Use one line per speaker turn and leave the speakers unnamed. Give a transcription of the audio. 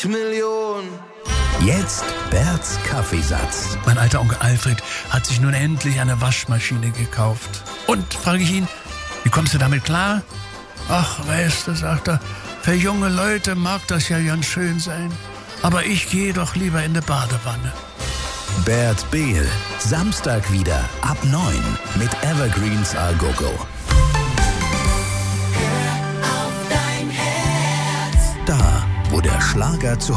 Millionen.
Jetzt Berts Kaffeesatz.
Mein alter Onkel Alfred hat sich nun endlich eine Waschmaschine gekauft. Und, frage ich ihn, wie kommst du damit klar? Ach, weißt du, sagt er, für junge Leute mag das ja ganz schön sein. Aber ich gehe doch lieber in die Badewanne.
Bert Behl, Samstag wieder ab 9 mit Evergreens A Go-Go. Da, wo der Schlager zu